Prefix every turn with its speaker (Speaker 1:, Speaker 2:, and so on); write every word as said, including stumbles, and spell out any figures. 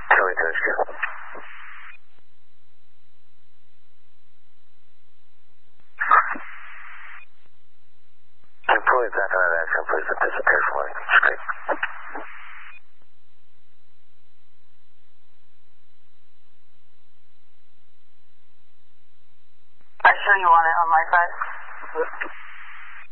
Speaker 1: Charlie Coach two. Employee back on that action, please, and disappear from my screen.
Speaker 2: I show you on it on my side.